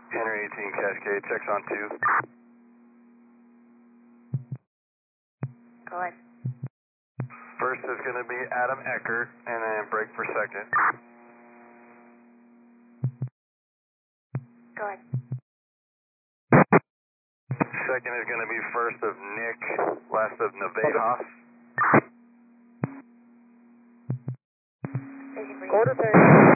Henry 18 Cascade, checks on 2. Go ahead. First is going to be Adam Ecker, and then break for second. Go ahead. Second is going to be first of Nick, last of Nevadas. Station for you. Quarter 30.